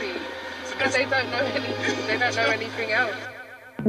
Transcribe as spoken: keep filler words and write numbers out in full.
crazy because they don't know any, they don't know anything else.